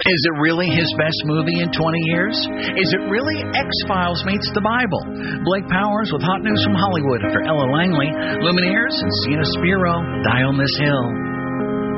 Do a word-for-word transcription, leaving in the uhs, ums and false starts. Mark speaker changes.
Speaker 1: Is it really his best movie in twenty years? Is it really X-Files meets the Bible? Blake Powers with hot news from Hollywood for Ella Langley, Lumineers, and Sina Spiro. Die on this hill.